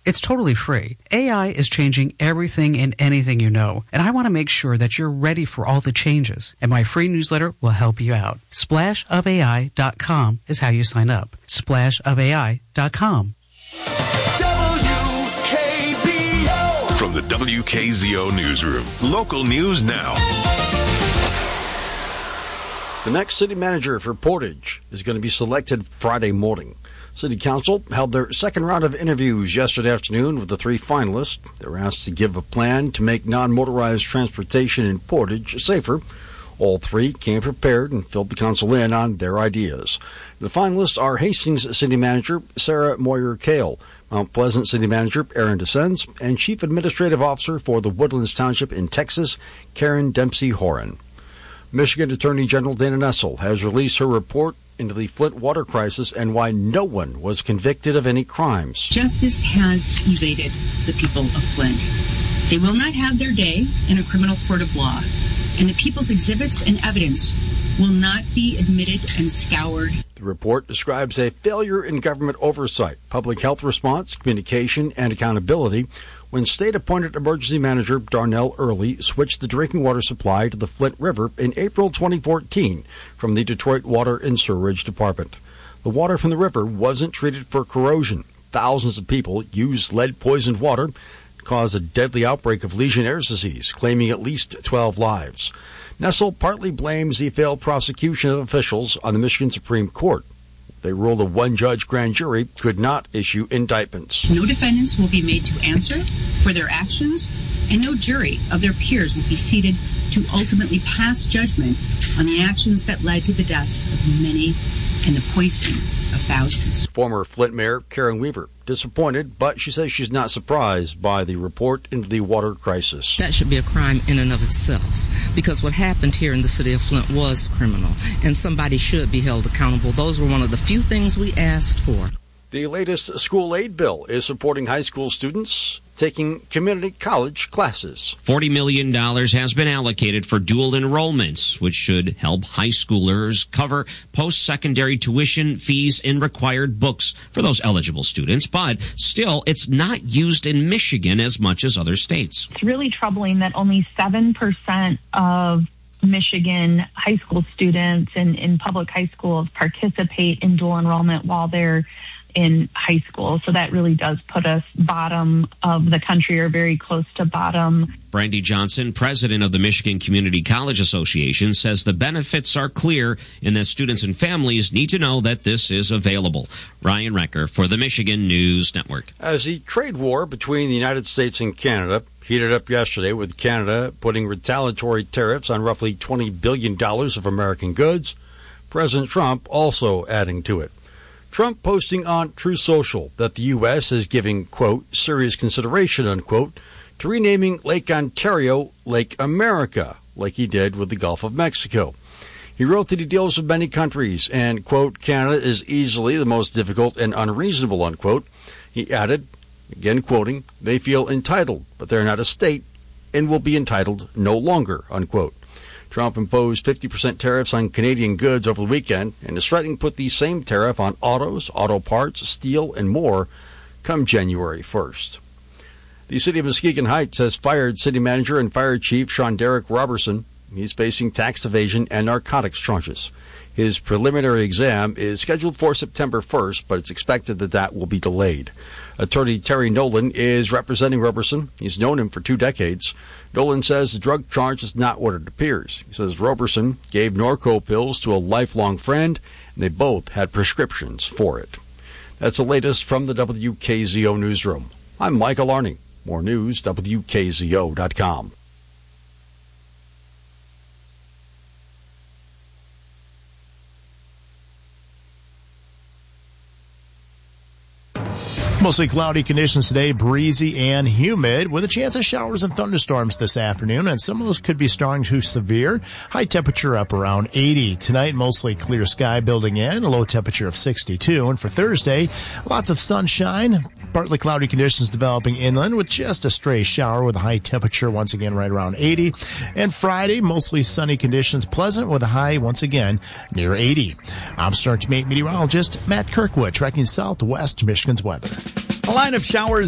It's totally free. AI is changing everything and anything you know, and I want to make sure that you're ready for all the changes. And my free newsletter will help you out. SplashofAI.com is how you sign up. SplashofAI.com. WKZO! From the WKZO Newsroom, local news now. The next city manager for Portage is going to be selected Friday morning. City Council held their second round of interviews yesterday afternoon with the 3 finalists. They were asked to give a plan to make non-motorized transportation in Portage safer. All 3 came prepared and filled the council in on their ideas. The finalists are Hastings City Manager Sarah Moyer-Kale, Mount Pleasant City Manager Aaron DeSenz, and Chief Administrative Officer for the Woodlands Township in Texas, Karen Dempsey-Horan. Michigan Attorney General Dana Nessel has released her report into the Flint water crisis and why no one was convicted of any crimes. Justice has evaded the people of Flint. They will not have their day in a criminal court of law, and the people's exhibits and evidence will not be admitted and scoured. The report describes a failure in government oversight, public health response, communication, and accountability when state-appointed emergency manager Darnell Early switched the drinking water supply to the Flint River in April 2014 from the Detroit Water and Sewerage Department. The water from the river wasn't treated for corrosion. Thousands of people used lead-poisoned water, caused a deadly outbreak of Legionnaire's disease, claiming at least 12 lives. Nessel partly blames the failed prosecution of officials on the Michigan Supreme Court. They ruled a one-judge grand jury could not issue indictments. No defendants will be made to answer for their actions, and no jury of their peers will be seated to ultimately pass judgment on the actions that led to the deaths of many and the poisoning of thousands. Former Flint Mayor Karen Weaver disappointed, but she says she's not surprised by the report into the water crisis. That should be a crime in and of itself, because what happened here in the city of Flint was criminal, and somebody should be held accountable. Those were one of the few things we asked for. The latest school aid bill is supporting high school students taking community college classes. $40 million has been allocated for dual enrollments, which should help high schoolers cover post-secondary tuition, fees, and required books for those eligible students. But still, it's not used in Michigan as much as other states. It's really troubling that only 7% of Michigan high school students in public high schools participate in dual enrollment while they're in high school. So that really does put us bottom of the country, or very close to bottom. Brandy Johnson, president of the Michigan Community College Association, says the benefits are clear and that students and families need to know that this is available. Ryan Recker for the Michigan News Network. As the trade war between the United States and Canada heated up yesterday, with Canada putting retaliatory tariffs on roughly $20 billion of American goods, President Trump also adding to it. Trump posting on Truth Social that the U.S. is giving, quote, serious consideration, unquote, to renaming Lake Ontario Lake America, like he did with the Gulf of Mexico. He wrote that he deals with many countries and, quote, Canada is easily the most difficult and unreasonable, unquote. He added, again quoting, they feel entitled, but they're not a state and will be entitled no longer, unquote. Trump imposed 50% tariffs on Canadian goods over the weekend and is threatening to put the same tariff on autos, auto parts, steel, and more come January 1st. The city of Muskegon Heights has fired city manager and fire chief Sean Derek Robertson. He's facing tax evasion and narcotics charges. His preliminary exam is scheduled for September 1st, but it's expected that will be delayed. Attorney Terry Nolan is representing Robertson. He's known him for 2 decades. Nolan says the drug charge is not what it appears. He says Robertson gave Norco pills to a lifelong friend, and they both had prescriptions for it. That's the latest from the WKZO newsroom. I'm Michael Arning. More news, WKZO.com. Mostly cloudy conditions today, breezy and humid, with a chance of showers and thunderstorms this afternoon, and some of those could be strong to severe. High temperature up around 80. Tonight, mostly clear sky building in, a low temperature of 62. And for Thursday, lots of sunshine, partly cloudy conditions developing inland with just a stray shower with a high temperature once again right around 80. And Friday, mostly sunny conditions, pleasant with a high once again near 80. I'm Star Team 8 meteorologist Matt Kirkwood, tracking southwest Michigan's weather. A line of showers